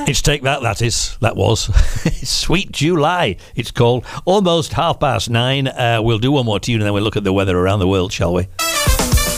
It's Take That, that was. Sweet July, it's called. Almost 9:30. We'll do one more tune and then we'll look at the weather around the world, shall we?